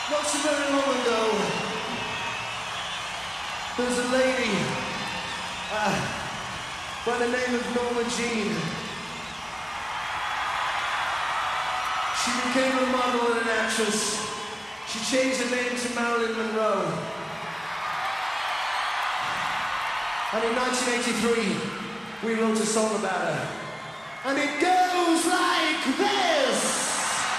Not so very long ago, there's a lady by the name of Norma Jean. She became a model and an actress. She changed her name to Marilyn Monroe. And in 1983, we wrote a song about her. And it goes like this!